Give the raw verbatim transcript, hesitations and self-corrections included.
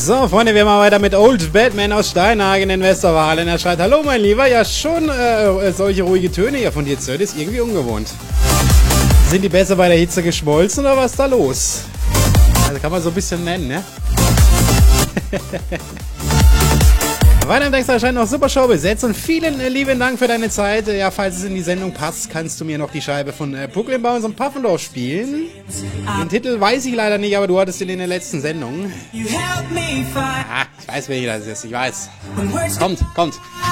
So, Freunde, wir machen weiter mit Old Batman aus Steinhagen in Westerwahlen. Er schreibt, hallo mein Lieber, ja schon äh, solche ruhige Töne hier von dir zu hören, ist irgendwie ungewohnt. Sind die besser bei der Hitze geschmolzen oder was ist da los? Also kann man so ein bisschen nennen, ne? Weiter im Text erscheint noch Super Show besetzt und vielen äh, lieben Dank für deine Zeit. Ja, falls es in die Sendung passt, kannst du mir noch die Scheibe von äh, Pucklenbaums und Puffendorf spielen. Den Titel weiß ich leider nicht, aber du hattest ihn in der letzten Sendung. Ah, ich weiß, welcher das ist, ich weiß. Kommt, kommt.